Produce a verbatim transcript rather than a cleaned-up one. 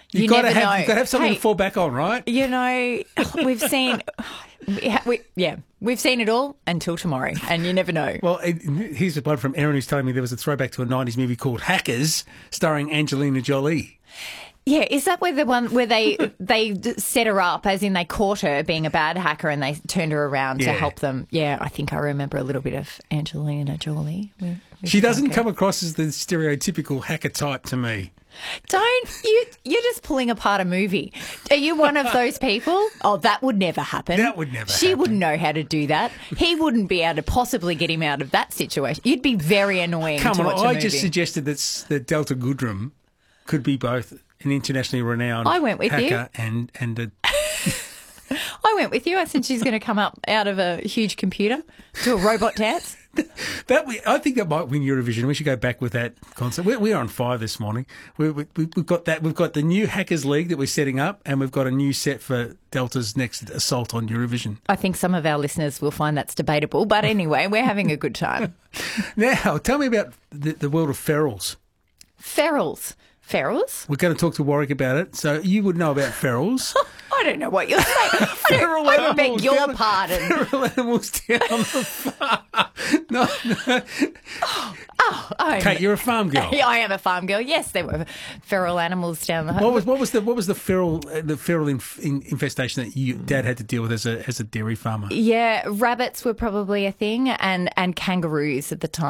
You You've got to never have, know. you've got to have something Hey, to fall back on, right? You know, we've seen, we, we, yeah, we've seen it all until tomorrow, and you never know. Well, it, here's one from Erin who's telling me there was a throwback to a nineties movie called Hackers, starring Angelina Jolie. Yeah, is that where the one where they they d- set her up, as in they caught her being a bad hacker and they turned her around Yeah. to help them? Yeah, I think I remember a little bit of Angelina Jolie. with- with She doesn't Hacker. come across as the stereotypical hacker type to me. Don't you? You're just pulling apart a movie. Are you one of those people? Oh, that would never happen. That would never She happen. wouldn't know how to do that. He wouldn't be able to possibly get him out of that situation. You'd be very annoying Come to on, watch a I movie. just suggested that, s- that Delta Goodrem could be both an internationally renowned I went with you. hacker and, and a... I went with you. I said she's going to come up out of a huge computer to a robot dance. That we, I think that might win Eurovision. We should go back with that concept. We're, we're on fire this morning. We, we, we've got that. We've got the new Hackers League that we're setting up, and we've got a new set for Delta's next assault on Eurovision. I think some of our listeners will find that's debatable, but anyway, we're having a good time. Now, tell me about the, the world of ferals. Ferals. Ferals? We're going to talk to Warwick about it. So you would know about ferals. I don't know what you're saying. Feral I, don't, I beg animals your down- pardon. Feral animals down the farm. No, no. Oh, I'm, Kate, you're a farm girl. Yeah, I am a farm girl. Yes, there were feral animals down the What was what was the what was the feral uh, the feral inf- in, infestation that you dad had to deal with as a as a dairy farmer? Yeah, rabbits were probably a thing, and, and kangaroos at the time.